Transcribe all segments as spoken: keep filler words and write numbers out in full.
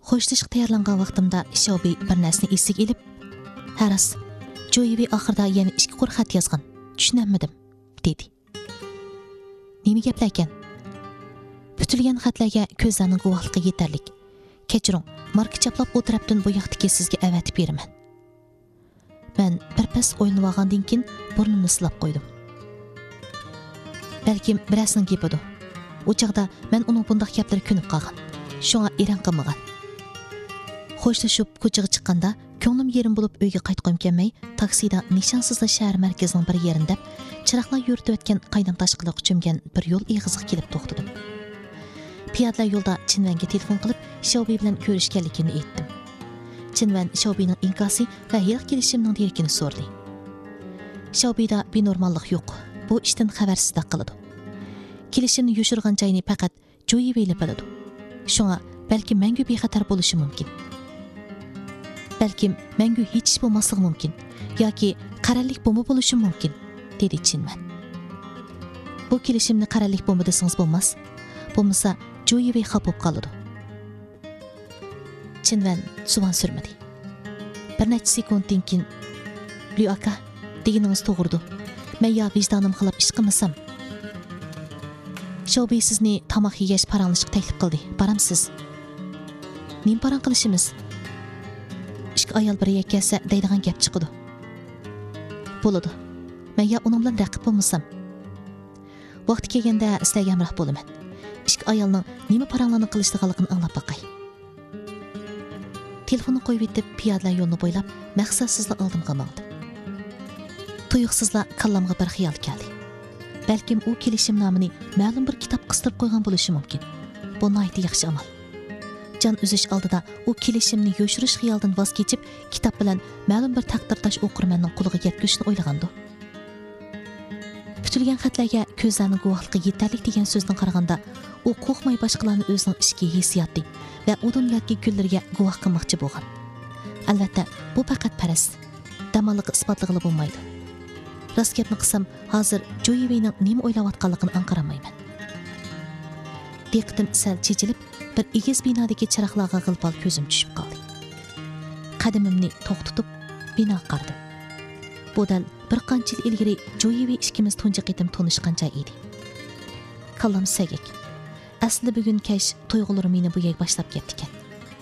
Xo'shlashga tayyorlangan vaqtimda Shelby bir narsani esiga ilib, "Haras, Joey oxirida yana ikki qor xat yozgan. Tushunmadim", dedi. "Nima gaplar ekan?" Butilgan xatlarga ko'zlarning guvohligi yetarlik. Kechiring, marka chaplab o'tiribdan bu yoqdagi sizga avatib beraman. Men bir pas o'ylanib olgandan keyin burnimni silab qo'ydim. Balkim birasning gapidir. U chaqda men uning bundoq gaplari ko'nib qolgan. Shunga eran qilmagan. Xo'shlashib ko'chaga chiqqanda ko'nglim yerim bo'lib uyga qaytqim kelmay, taksida nishonsizla shahar markazining bir yerida chiroqlar yo'ritib o'tgan qaynam tashqiliq cho'mgan bir yo'l eg'iziga kelib to'xtadim. Piyodalar yo'lda Chinvanga telefon qilib, Shelby bilan ko'rishganligimni aytdim. Chinvan Shelbyning inkosi va yil kelishimning derekini so'rdi. Shelbyda benormallik yo'q. Bu ishdan xabarsizlik qiladi. Kelishimni yo'shirgan joyini faqat Joey biladi. Shunga balki mangu bexatar bo'lishi mumkin. Balkim mangu hech ish bo'lmasligi mumkin yoki qarallik bomba bo'lishi mumkin, dedi Chinvan. Bu kelishimni qarallik bomba desangiz bo'lmas. Bo'lmasa Joey xafa bo'lib qoladi. Chinvan suvan surmadi. Bir necha sekunddan keyin "Li aka, deganingiz to'g'ridu. Men yo vijdonim xilab ish qilmasam. Shelby sizni tomoq yegash paranglashga taklif qildi. Baramsiz?" "Nim paran qilishimiz? Ikki ayol bir yakasa deydigan gap chiqadi." "Bo'ladi. Men yo uning bilan raqib bo'lmasam. Vaqti kelganda sizlarga hamroh bo'laman. Ikki ayolning nima paranglarni qilishdiganligini anglab boqay." Telefonni qo'yib etib, piyodalar yo'lni bo'ylab maqsadsizla oldimga mangdim. Tuyuqsizla kallamga bir xiyol keldi. Balkim u kelishim nomini ma'lum bir kitob qistirib qo'ygan bo'lishi mumkin. Bu nihoyatda yaxshi amal. Jon uzish oldida u kelishimni yo'shirish xiyoldan voz kechib, kitob bilan ma'lum bir taqdirdosh o'qirmanning qo'liga yetkazishni o'ylagandi. Butilgan xatlarga ko'zlarning guvohligi yetarlik degan so'zdan qaraganda, u qo'rqmay boshqalarni o'zining ishki hissiyoti va u dunyoki kunlarga guvoh qilmoqchi bo'lgan. Albatta, bu faqat paras. Damalliqni isbotlig'i bo'lmaydi. Rost gapni qilsam, hozir Joey'ning nima o'ylayotganligini anqaramayman. Diqqatim sal chechilib, bir egiz binodagi chiroqlarga g'ilpol ko'zim tushib qoldi. Qadamimni to'xtatib, bino qaradim. Bu dal bir qancha yil ilgari Joey ikkimiz tunji qitim tanishgan joy edi. Kallam sagak. Aslida bugun kech tuyg'ularim meni bu yerga boshlab ketdi ekan.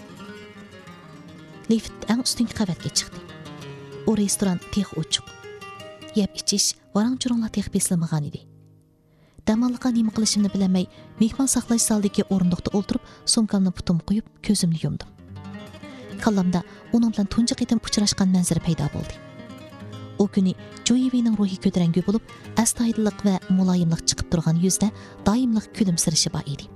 Lift eng ustungi qavatga chiqdi. U restoran tex ochiq. Yeb ichish varang-churanglar tex besilmagan edi. Damalliqqa nima qilishimni bilmay, mehmon saqlash zalidagi o'rindiqda o'tirib, sumkamni putum qo'yib, ko'zimni yumdim. Kallamda uning bilan tunji qitim uchrashgan manzara paydo bo'ldi. O kuni Joey'ning ruhi ko'tarangi bo'lib, astoydillik va muloyimlik chiqib turgan yuzda doimlik kulimsirishi bor edi.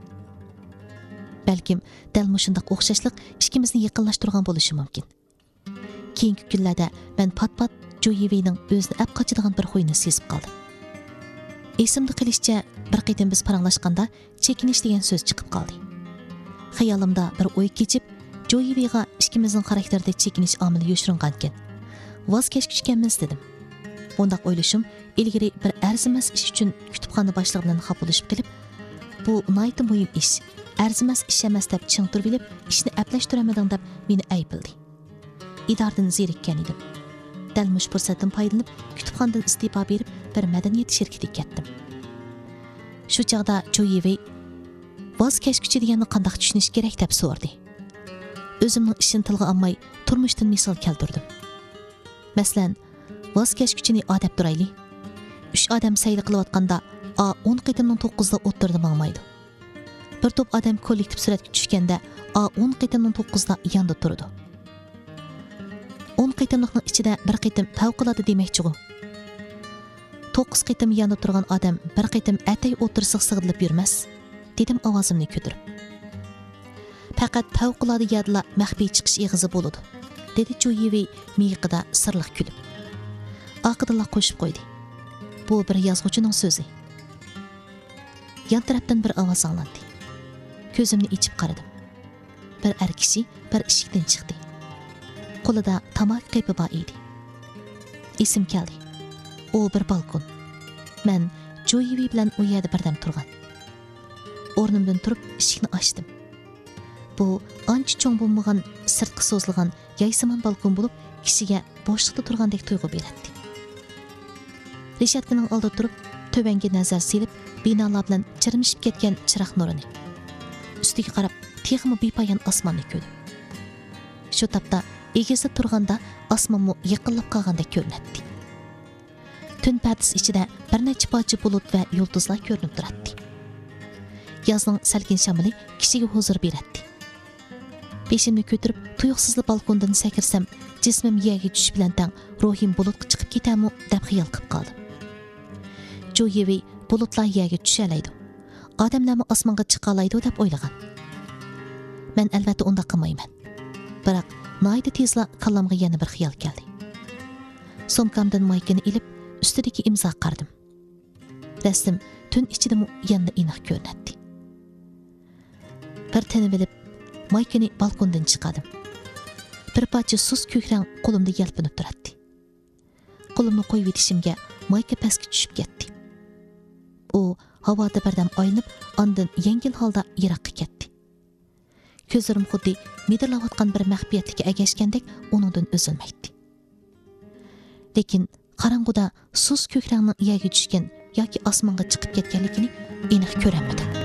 Balkim dal mushundaq o'xshashlik ikkimizni yaqinlashtirgan bo'lishi mumkin. Keyingi kunlarda men pat-pat Joey'ning o'zini ap qochadigan bir xo'yini sezib qoldim. Esimda qilishcha bir qitim biz paranglashganda chekinish degan so'z chiqib qoldi. Xayolimda bir o'y kechib, Joey'ga ikkimizning xarakterida chekinish omili yoshiringan ekan. Voz kechishganmiz dedim. Bundaq o'ylashim ilgari bir arzimas ish uchun kutubxona boshlig'i bilan xafa bo'lib qilib, bu nihoyatda muhim ish, arzimas ish emas deb ching turib bilib, ishni aplashtiramadim deb meni aybildi. Idordan zerikkan edim. Dal mush fursatdan foydalanib, kutubxonadan istifa berib, bir madaniyat shirkatiga ketdim. Shu chaqda Joey voz kechkichi deganni qanday tushunish kerak deb so'radi. O'zimning ishini tilga olmay, turmushdan misol keltirdim. Masalan, voz kechkichini odab turayli. uch odam sayli qilayotganda A o'n qitimning to'qqizida o'tirdi mangmaydi. Bir to'p odam kollektiv suratga tushganda A o'n qitimning to'qqizida yonda turadi. o'n qitimlikning ichida bir qitim favqulodda demakchi-ku. to'qqiz qitim yonda turgan odam bir qitim atay o'tirsiq sig'ilib yurmas, dedim ovozimni ko'tarib. Faqat favqulodda yadla maxfiy chiqish eg'izi bo'ladi, dedi Joey miyiqida sirliq kulib. Aqidillah qo'shib qo'ydi. Bu bir yozuvchining so'zi. Yan tarafdan bir ovoz anglandi. Ko'zimni ichib qaradim. Bir er kishi bir eshikdan chiqdi. Qo'lida tamak qepi bor edi. Esim keldi. U bir balkon. Men Joey bilan u yerda birdam turgan. O'rnimdan turib eshikni ochdim. Bu ancha cho'ng bo'lmagan sirtqi so'zilgan yaysimon balkon bo'lib, kishiga bo'shliqda turgandek tuyg'u beradi. Reshatkaning oldida turib, tövanga nazar silib, binolar bilan chirmishib ketgan chiroq nurini, ustiga qarab, texmi bepoyon osmonni ko'rdi. Shu tapda egizda turganda osmonmu yaqinlab qolgandek ko'rinadi. Tün pardasi ichida bir necha parcha bulut va yulduzlar ko'rinib turadi. Yozning salqin shamoli kishiga huzur beradi. Beshimni ko'tarib, tuyuqsizli balkondan sakirsam, jismim yerga tushish bilan tang ruhim bulutga chiqib ketamu deb xiyol qilib qoldim. Jo yevi bulutlar yerga tushalaydi. Odamlarmi osmonga chiqa oladi deb o'ylagan. Men albatta unda qilmayman. Biroq noyda tezla kallamga yana bir xiyol keldi. Somkamdan maykani ilib, ustidagi imzo qardim. Rasm tun ichida yana aniq ko'rinadi. Bir tanib bilib, maykani balkondan chiqadim. Bir parcha sus ko'krang qo'limda yalpinib turadi. Qo'limni qo'yib etishimga mayka pastga tushib ketdi. U havoda birdam aylanib, ondan yengil holda yiroqqa ketdi. Ko'zlarim xuddi midirlayotgan bir maxfiyatlikka agashgandek uningdan uzilmaydi. Lekin qorong'uda sus ko'krangning yerga tushgan yoki osmonga chiqib ketganligini aniq ko'ramadim.